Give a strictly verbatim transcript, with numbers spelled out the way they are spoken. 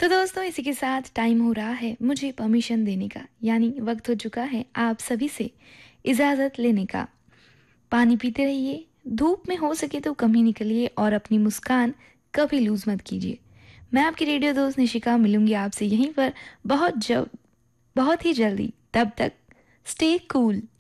तो दोस्तों इसी के साथ टाइम हो रहा है मुझे परमिशन देने का, यानी वक्त हो चुका है आप सभी से इजाज़त लेने का। पानी पीते रहिए, धूप में हो सके तो कम ही निकलिए और अपनी मुस्कान कभी लूज मत कीजिए। मैं आपकी रेडियो दोस्त निशिका मिलूंगी आपसे यहीं पर बहुत जब बहुत ही जल्दी। तब तक स्टे कूल।